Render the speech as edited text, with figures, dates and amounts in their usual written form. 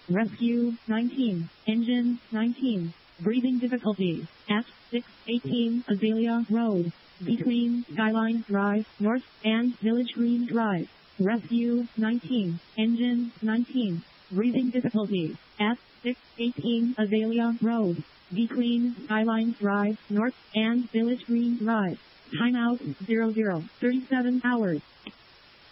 Rescue 19. Engine 19. Breathing difficulties. F618 Azalea Road. Between Skyline Drive North and Village Green Drive. Rescue 19. Engine 19. Breathing difficulties. F618 Azalea Road. Between Skyline Drive North and Village Green Drive. Timeout 00. 37 hours.